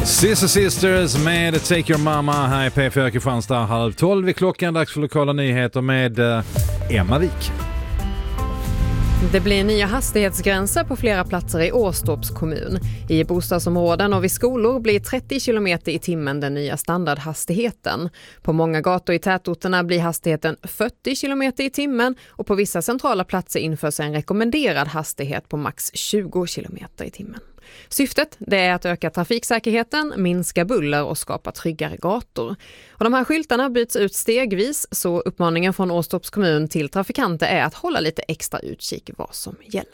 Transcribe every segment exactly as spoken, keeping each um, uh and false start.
Sister Sisters med Take Your Mama här i P fyra Kristianstad. Halv tolv i klockan, dags för lokala nyheter med eh, Emma Wik. Det blir nya hastighetsgränser på flera platser i Åstorps kommun. I bostadsområden och vid skolor blir trettio kilometer i timmen den nya standardhastigheten. På många gator i tätorterna blir hastigheten fyrtio kilometer i timmen och på vissa centrala platser införs en rekommenderad hastighet på max tjugo kilometer i timmen. Syftet det är att öka trafiksäkerheten, minska buller och skapa tryggare gator. Och de här skyltarna byts ut stegvis, så uppmaningen från Åstorps kommun till trafikanter är att hålla lite extra utkik vad som gäller.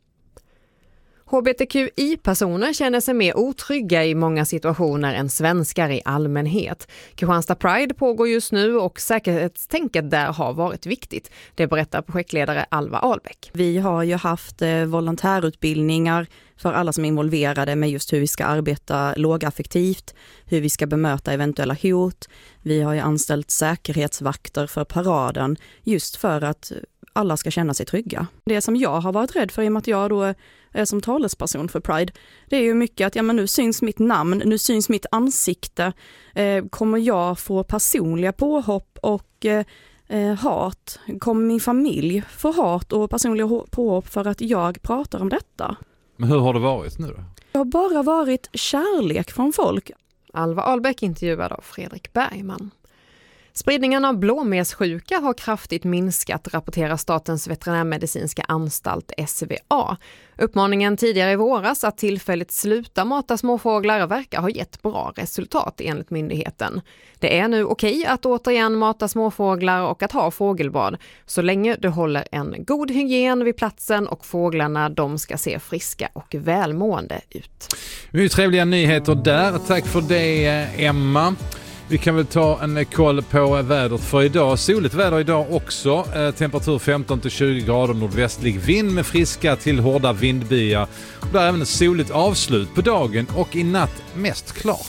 H B T Q I-personer känner sig mer otrygga i många situationer än svenskar i allmänhet. Kristianstad Pride pågår just nu och säkerhetstänket där har varit viktigt. Det berättar projektledare Alva Ahlbäck. Vi har ju haft eh, volontärutbildningar för alla som är involverade med just hur vi ska arbeta lågaffektivt, hur vi ska bemöta eventuella hot. Vi har ju anställt säkerhetsvakter för paraden just för att alla ska känna sig trygga. Det som jag har varit rädd för i och med att jag då är som talesperson för Pride, det är ju mycket att ja, men nu syns mitt namn, nu syns mitt ansikte. Eh, kommer jag få personliga påhopp och eh, hat? Kommer min familj få hat och personliga påhopp för att jag pratar om detta? Men hur har det varit nu då? Det har bara varit kärlek från folk. Alva Ahlbäck intervjuad av Fredrik Bergman. Spridningen av blåmessjuka har kraftigt minskat, rapporterar Statens veterinärmedicinska anstalt S V A. Uppmaningen tidigare i våras att tillfälligt sluta mata småfåglar verkar ha gett bra resultat enligt myndigheten. Det är nu okej att återigen mata småfåglar och att ha fågelbad så länge du håller en god hygien vid platsen och fåglarna de ska se friska och välmående ut. Mycket trevliga nyheter där. Tack för det, Emma. Vi kan väl ta en koll på vädret för idag. Soligt väder idag också. Eh, temperatur femton till tjugo grader, nordvästlig vind med friska till hårda vindbyar. Och där är även ett soligt avslut på dagen och i natt mest klart.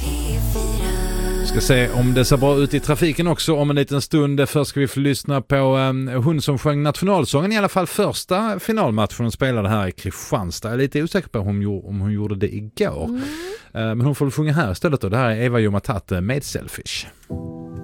Ska se om det ser bra ut i trafiken också om en liten stund. Först ska vi få lyssna på eh, hon som sjöng nationalsången, i alla fall första finalmatchen hon spelade här i Kristianstad. Jag är lite osäker på om hon, gjorde, om hon gjorde det igår. Mm. Eh, men hon får sjunga här istället då. Det här är Eva Jomatat med Selfish.